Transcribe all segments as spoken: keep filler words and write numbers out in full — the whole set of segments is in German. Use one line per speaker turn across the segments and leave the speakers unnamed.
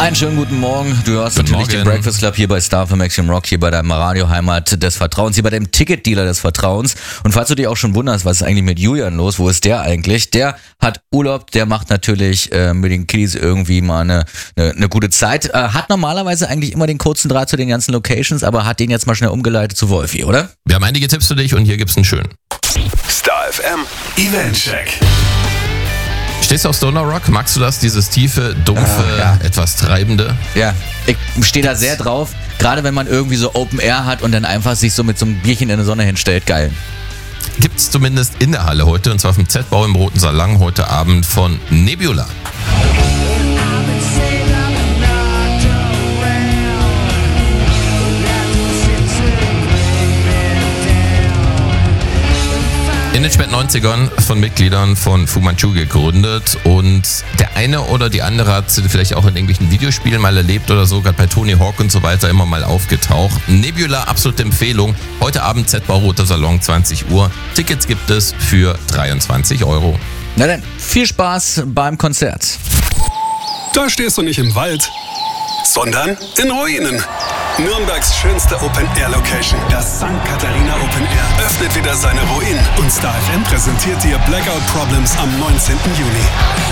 Einen schönen guten Morgen. Du hörst
Guten
natürlich
Morgen.
den Breakfast Club hier bei Star F M Maximum Rock, hier bei deinem Radioheimat des Vertrauens, hier bei dem Ticketdealer des Vertrauens. Und falls du dich auch schon wunderst, was ist eigentlich mit Julian los, wo ist der eigentlich? Der hat Urlaub, der macht natürlich äh, mit den Kiddies irgendwie mal eine, eine, eine gute Zeit. Äh, hat normalerweise eigentlich immer den kurzen Draht zu den ganzen Locations, aber hat den jetzt mal schnell umgeleitet zu Wolfi, oder?
Wir haben einige Tipps für dich und hier gibt's einen schönen.
Star F M Event Check.
Stehst du auf Stoner Rock? Magst du das? Dieses tiefe, dumpfe,
Ah, ja.
etwas treibende?
Ja, ich stehe da sehr drauf, gerade wenn man irgendwie so Open Air hat und dann einfach sich so mit so einem Bierchen in der Sonne hinstellt. Geil.
Gibt's zumindest in der Halle heute, und zwar vom Z-Bau im Roten Salon heute Abend von Nebula. In den späten neunzigern von Mitgliedern von Fu Manchu gegründet, und der eine oder die andere hat sie vielleicht auch in irgendwelchen Videospielen mal erlebt oder so, gerade bei Tony Hawk und so weiter immer mal aufgetaucht. Nebula, absolute Empfehlung. Heute Abend Z-Bau Roter Salon, zwanzig Uhr. Tickets gibt es für dreiundzwanzig Euro.
Na dann, viel Spaß beim Konzert.
Da stehst du nicht im Wald, sondern in Ruinen. Nürnbergs schönste Open-Air-Location, das Sankt Katharina Open Air, öffnet wieder seine Ruinen. Und Star F M präsentiert dir Blackout Problems am neunzehnten Juni.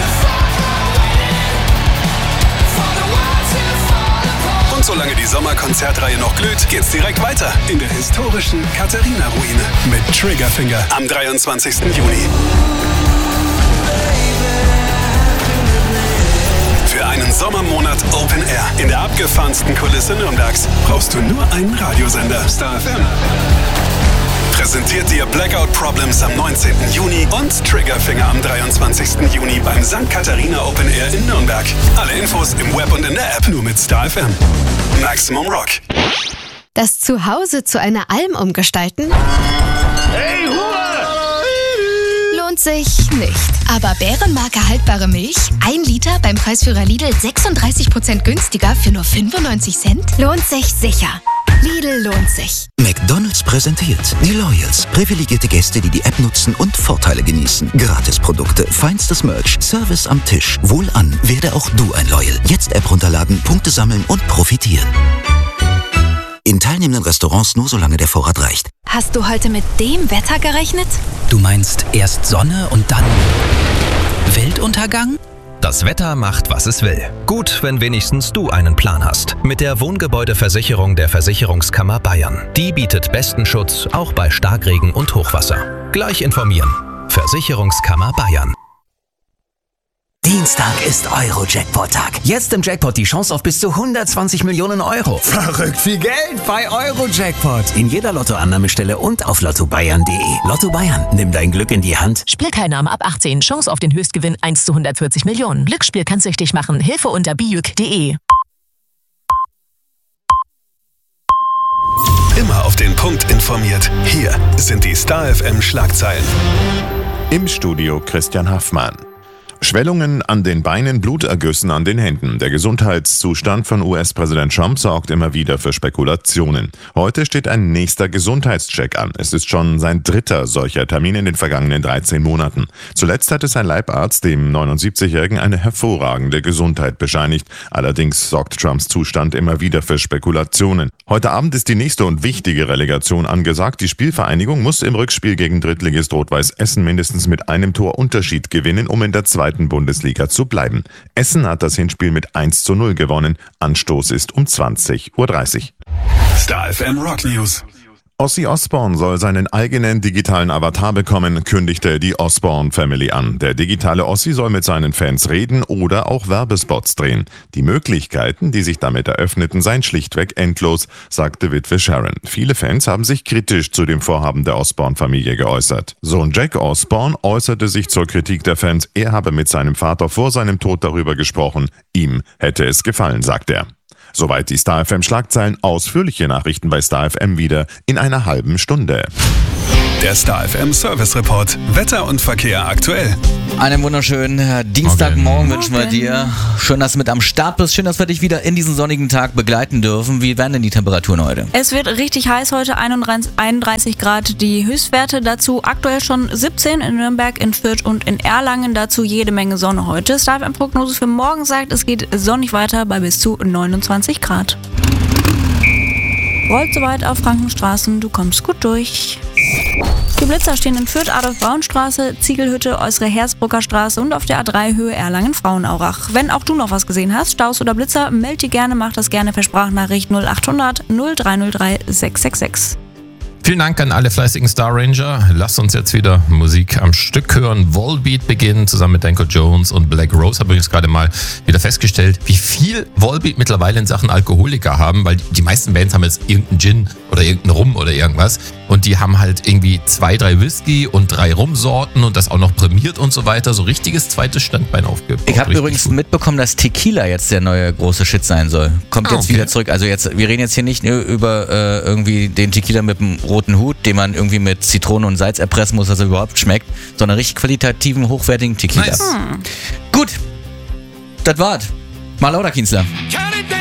Und solange die Sommerkonzertreihe noch glüht, geht's direkt weiter in der historischen Katharina-Ruine mit Triggerfinger am dreiundzwanzigsten Juni. Für einen Sommermonat Open Air in der abgefahrensten Kulisse Nürnbergs brauchst du nur einen Radiosender. Star F M präsentiert dir Blackout Problems am neunzehnten Juni und Triggerfinger am dreiundzwanzigsten Juni beim Sankt Katharina Open Air in Nürnberg. Alle Infos im Web und in der App, nur mit Star F M. Maximum Rock.
Das Zuhause zu einer Alm umgestalten?
Hey, Ruhe!
Lohnt sich nicht. Aber Bärenmarke haltbare Milch? Ein Liter beim Preisführer Lidl sechsunddreißig Prozent günstiger für nur fünfundneunzig Cent? Lohnt sich sicher. Lidl lohnt sich.
McDonald's präsentiert die Loyals. Privilegierte Gäste, die die App nutzen und Vorteile genießen. Gratisprodukte, feinstes Merch, Service am Tisch. Wohlan, werde auch du ein Loyal. Jetzt App runterladen, Punkte sammeln und profitieren. In teilnehmenden Restaurants nur solange der Vorrat reicht.
Hast du heute mit dem Wetter gerechnet?
Du meinst erst Sonne und dann Weltuntergang?
Das Wetter macht, was es will. Gut, wenn wenigstens du einen Plan hast. Mit der Wohngebäudeversicherung der Versicherungskammer Bayern. Die bietet besten Schutz, auch bei Starkregen und Hochwasser. Gleich informieren. Versicherungskammer Bayern.
Dienstag ist Euro-Jackpot-Tag.
Jetzt im Jackpot die Chance auf bis zu hundertzwanzig Millionen Euro.
Verrückt viel Geld bei Euro-Jackpot. In jeder Lottoannahmestelle und auf lotto bayern punkt de. Lotto Bayern, nimm dein Glück in die Hand.
Spielteilnahme ab achtzehn. Chance auf den Höchstgewinn eins zu hundertvierzig Millionen. Glücksspiel kann süchtig machen. Hilfe unter bijuk punkt de.
Immer auf den Punkt informiert. Hier sind die Star F M Schlagzeilen.
Im Studio Christian Haffmann. Schwellungen an den Beinen, Blutergüssen an den Händen. Der Gesundheitszustand von U S-Präsident Trump sorgt immer wieder für Spekulationen. Heute steht ein nächster Gesundheitscheck an. Es ist schon sein dritter solcher Termin in den vergangenen dreizehn Monaten. Zuletzt hatte sein Leibarzt dem neunundsiebzigjährigen eine hervorragende Gesundheit bescheinigt. Allerdings sorgt Trumps Zustand immer wieder für Spekulationen. Heute Abend ist die nächste und wichtige Relegation angesagt. Die Spielvereinigung muss im Rückspiel gegen Drittligist Rot-Weiß Essen mindestens mit einem Tor Unterschied gewinnen, um in der zweiten Bundesliga zu bleiben. Essen hat das Hinspiel mit eins zu null gewonnen. Anstoß ist um zwanzig Uhr dreißig.
Star F M Rock News.
Ozzy Osbourne soll seinen eigenen digitalen Avatar bekommen, kündigte die Osbourne Family an. Der digitale Ozzy soll mit seinen Fans reden oder auch Werbespots drehen. Die Möglichkeiten, die sich damit eröffneten, seien schlichtweg endlos, sagte Witwe Sharon. Viele Fans haben sich kritisch zu dem Vorhaben der Osbourne-Familie geäußert. Sohn Jack Osbourne äußerte sich zur Kritik der Fans. Er habe mit seinem Vater vor seinem Tod darüber gesprochen. Ihm hätte es gefallen, sagt er. Soweit die Star F M Schlagzeilen. Ausführliche Nachrichten bei Star F M wieder in einer halben Stunde.
Der Star F M Service Report. Wetter und Verkehr aktuell.
Einen wunderschönen Dienstagmorgen wünschen wir dir. Schön, dass du mit am Start bist. Schön, dass wir dich wieder in diesen sonnigen Tag begleiten dürfen. Wie werden denn die Temperaturen heute?
Es wird richtig heiß heute, einunddreißig Grad die Höchstwerte. Dazu aktuell schon siebzehn in Nürnberg, in Fürth und in Erlangen. Dazu jede Menge Sonne heute. Star F M-Prognose für morgen sagt, es geht sonnig weiter bei bis zu neunundzwanzig Grad. Rollt soweit auf Frankenstraßen, du kommst gut durch. Die Blitzer stehen in Fürth, Adolf-Braun-Straße, Ziegelhütte, Äußere Hersbrucker Straße und auf der A drei Höhe Erlangen-Frauenaurach. Wenn auch du noch was gesehen hast, Staus oder Blitzer, meld dich gerne, mach das gerne per Sprachnachricht null acht hundert null drei null drei sechs sechs sechs.
Vielen Dank an alle fleißigen Star Ranger. Lasst uns jetzt wieder Musik am Stück hören. Volbeat beginnen zusammen mit Danko Jones und Black Rose. Habe ich jetzt gerade mal wieder festgestellt, wie viel Volbeat mittlerweile in Sachen Alkoholiker haben, weil die meisten Bands haben jetzt irgendeinen Gin oder irgendeinen Rum oder irgendwas und die haben halt irgendwie zwei, drei Whisky und drei Rumsorten und das auch noch prämiert und so weiter. So richtiges zweites Standbein aufgebaut.
Ich habe übrigens gut. mitbekommen, dass Tequila jetzt der neue große Shit sein soll. Kommt
ah,
jetzt
okay.
wieder zurück. Also jetzt, wir reden jetzt hier nicht nur über äh, irgendwie den Tequila mit dem roten Hut, den man irgendwie mit Zitrone und Salz erpressen muss, dass er überhaupt schmeckt, sondern richtig qualitativen, hochwertigen Tequila.
Nice.
Gut, das war's. Mal lauter, Kienzler.